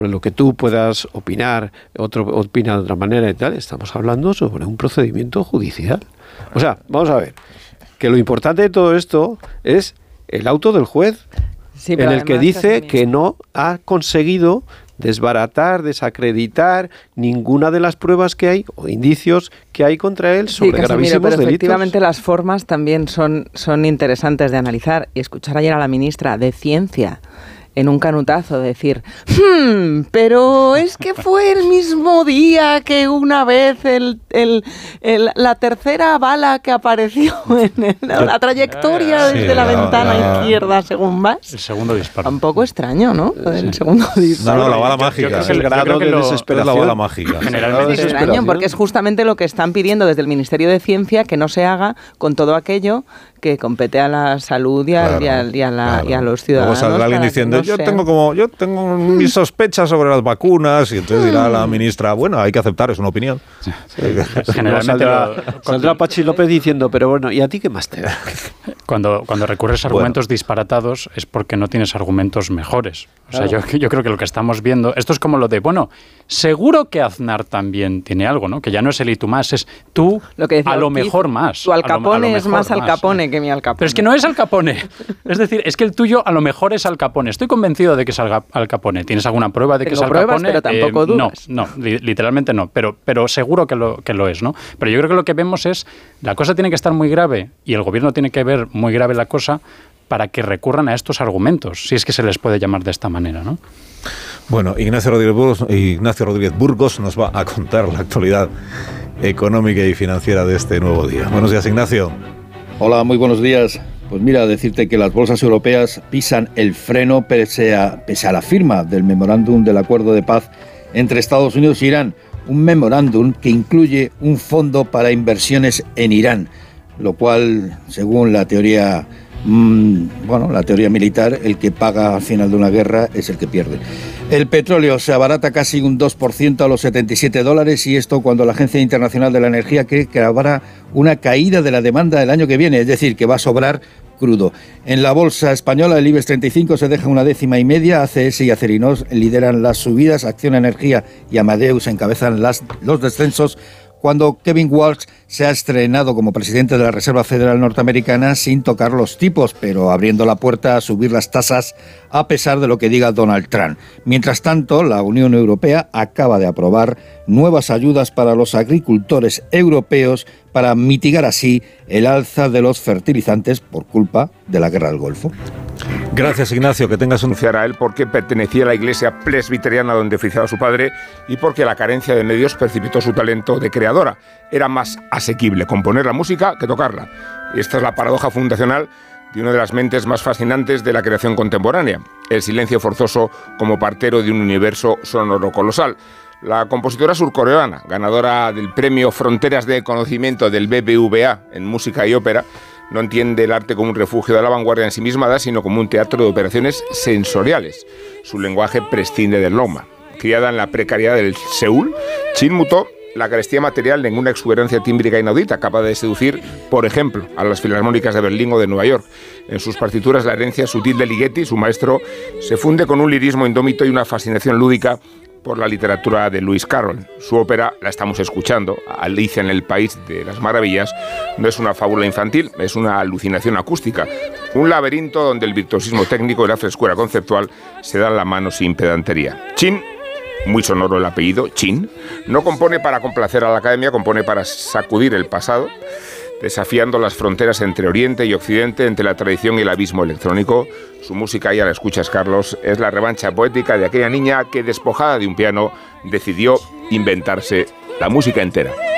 lo que tú puedas opinar, otro opina de otra manera y tal, estamos hablando sobre un procedimiento judicial. O sea, vamos a ver, que lo importante de todo esto es el auto del juez, sí, en el que dice que no ha conseguido desbaratar, desacreditar ninguna de las pruebas que hay o indicios que hay contra él sobre gravísimos pero delitos. Efectivamente las formas también son interesantes de analizar, y escuchar ayer a la ministra de Ciencia en un canutazo decir, pero es que fue el mismo día que una vez la tercera bala que apareció en la trayectoria desde la ventana izquierda, según vas. El segundo disparo. Un poco extraño, ¿no? El segundo disparo. No, la bala mágica. Es el grado de desesperación. Es la bala mágica. Generalmente es extraño, porque es justamente lo que están pidiendo desde el Ministerio de Ciencia, que no se haga con todo aquello que compete a la salud y a los ciudadanos. Luego saldrá alguien diciendo, yo tengo mis sospechas sobre las vacunas, y entonces dirá la ministra, bueno, hay que aceptar, es una opinión. Sí. Generalmente saldrá Pachi López diciendo, pero bueno, ¿y a ti qué más te da? Cuando recurres a argumentos disparatados es porque no tienes argumentos mejores. O sea, yo creo que lo que estamos viendo, esto es como lo de, seguro que Aznar también tiene algo, ¿no? Que ya no es el y tú más, es tú a lo mejor más. Tu Al Capone es más Al Capone que mi Al Capone. Pero es que no es Al Capone. Es decir, es que el tuyo a lo mejor es Al Capone. Estoy convencido de que es Al Capone. ¿Tienes alguna prueba de que es Al Capone? Pero tampoco dudas. No, literalmente no. Pero seguro que lo es, ¿no? Pero yo creo que lo que vemos es, la cosa tiene que estar muy grave y el gobierno tiene que ver muy grave la cosa para que recurran a estos argumentos, si es que se les puede llamar de esta manera, ¿no? Bueno, Ignacio Rodríguez Burgos nos va a contar la actualidad económica y financiera de este nuevo día. Buenos días, Ignacio. Hola, muy buenos días. Pues mira, decirte que las bolsas europeas pisan el freno pese a la firma del memorándum del acuerdo de paz entre Estados Unidos e Irán. Un memorándum que incluye un fondo para inversiones en Irán, lo cual, según la teoría militar, el que paga al final de una guerra es el que pierde. El petróleo se abarata casi un 2% a los $77, y esto cuando la Agencia Internacional de la Energía cree que habrá una caída de la demanda el año que viene, es decir, que va a sobrar crudo. En la bolsa española, el IBEX 35 se deja 0,1, ACS y Acerinox lideran las subidas, Acciona Energía y Amadeus encabezan los descensos, cuando Kevin Walsh se ha estrenado como presidente de la Reserva Federal Norteamericana sin tocar los tipos, pero abriendo la puerta a subir las tasas a pesar de lo que diga Donald Trump. Mientras tanto, la Unión Europea acaba de aprobar nuevas ayudas para los agricultores europeos para mitigar así el alza de los fertilizantes por culpa de la guerra del Golfo. Gracias, Ignacio, que tengas un... a él porque pertenecía a la iglesia presbiteriana donde oficiaba su padre y porque la carencia de medios precipitó su talento de creadora. Era más asequible componer la música que tocarla. Y esta es la paradoja fundacional de una de las mentes más fascinantes de la creación contemporánea, el silencio forzoso como partero de un universo sonoro colosal. La compositora surcoreana, ganadora del premio Fronteras de Conocimiento del BBVA en música y ópera, no entiende el arte como un refugio de la vanguardia ensimismada, sino como un teatro de operaciones sensoriales. Su lenguaje prescinde del dogma. Criada en la precariedad del Seúl, Chin mutó la carestía material en una exuberancia tímbrica inaudita, capaz de seducir, por ejemplo, a las filarmónicas de Berlín o de Nueva York. En sus partituras, la herencia sutil de Ligeti, su maestro, se funde con un lirismo indómito y una fascinación lúdica por la literatura de Lewis Carroll. Su ópera, la estamos escuchando, Alicia en el País de las Maravillas, no es una fábula infantil, es una alucinación acústica, un laberinto donde el virtuosismo técnico y la frescura conceptual se dan la mano sin pedantería. Chin, muy sonoro el apellido, Chin, no compone para complacer a la academia, compone para sacudir el pasado, desafiando las fronteras entre Oriente y Occidente, entre la tradición y el abismo electrónico. Su música, ya la escuchas, Carlos, es la revancha poética de aquella niña que, despojada de un piano, decidió inventarse la música entera.